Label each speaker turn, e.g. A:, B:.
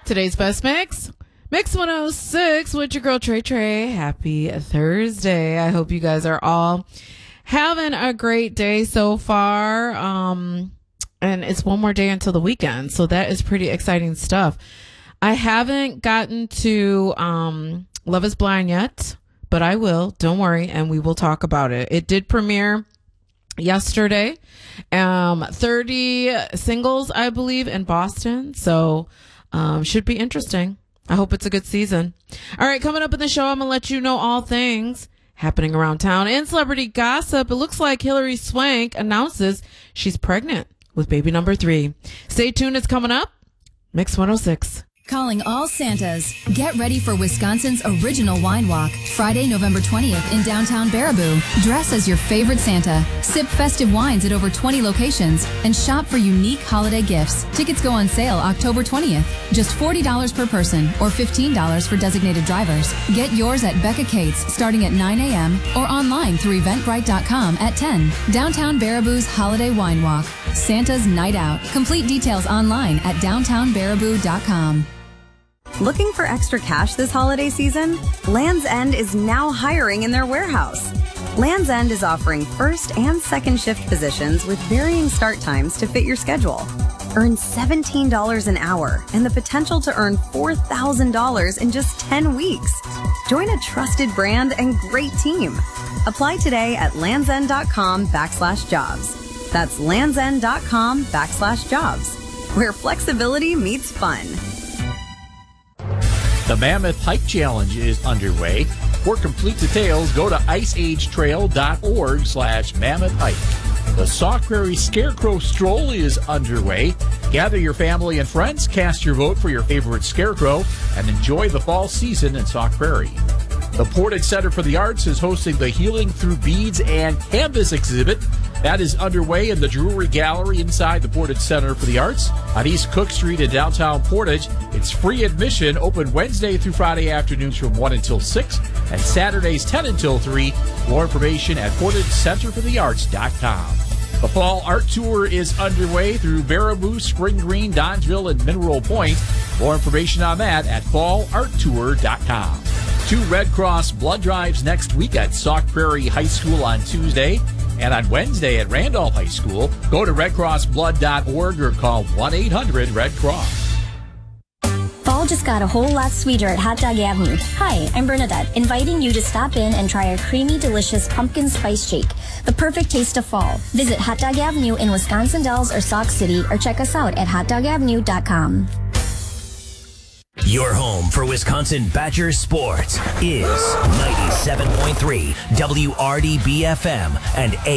A: Today's best mix, Mix 106 with your girl Trey Trey. Happy Thursday. I hope you guys are all having a great day so far. And it's one more day until the weekend, so that is pretty exciting stuff. I haven't gotten to Love is Blind yet, but I will. Don't worry, and we will talk about it. It did premiere yesterday. 30 singles, I believe, in Boston. So should be interesting. I hope it's a good season. All right, coming up in the show, I'm going to let you know all things happening around town. In celebrity gossip, it looks like Hilary Swank announces she's pregnant with baby number 3. Stay tuned. It's coming up. Mix 106.
B: Calling all Santas. Get ready for Wisconsin's original wine walk, Friday, November 20th in downtown Baraboo. Dress as your favorite Santa, sip festive wines at over 20 locations, and shop for unique holiday gifts. Tickets go on sale October 20th. Just $40 per person or $15 for designated drivers. Get yours at Becca Cates starting at 9 a.m. or online through eventbrite.com at 10. Downtown Baraboo's Holiday Wine Walk. Santa's Night Out. Complete details online at downtownbaraboo.com.
C: Looking for extra cash this holiday season? Land's End is now hiring in their warehouse. Land's End is offering first and second shift positions with varying start times to fit your schedule. Earn $17 an hour and the potential to earn $4,000 in just 10 weeks. Join a trusted brand and great team. Apply today at landsend.com/jobs. That's landsend.com/jobs, where flexibility meets fun.
D: The Mammoth Hike Challenge is underway. For complete details, go to iceagetrail.org/Mammoth Hike. The Sauk Prairie Scarecrow Stroll is underway. Gather your family and friends, cast your vote for your favorite scarecrow, and enjoy the fall season in Sauk Prairie. The Portage Center for the Arts is hosting the Healing Through Beads and Canvas exhibit. That is underway in the Jewelry Gallery inside the Portage Center for the Arts on East Cook Street in downtown Portage. It's free admission, open Wednesday through Friday afternoons from 1 until 6 and Saturdays 10 until 3. More information at portagecenterforthearts.com. The Fall Art Tour is underway through Baraboo, Spring Green, Donsville, and Mineral Point. More information on that at fallarttour.com. 2 Red Cross blood drives next week at Sauk Prairie High School on Tuesday and on Wednesday at Randolph High School. Go to redcrossblood.org or call 1-800-RED-CROSS.
E: Fall just got a whole lot sweeter at Hot Dog Avenue. Hi, I'm Bernadette, inviting you to stop in and try our creamy, delicious pumpkin spice shake, the perfect taste of fall. Visit Hot Dog Avenue in Wisconsin Dells or Sauk City, or check us out at hotdogavenue.com.
F: Your home for Wisconsin Badger sports is 97.3 WRDB-FM and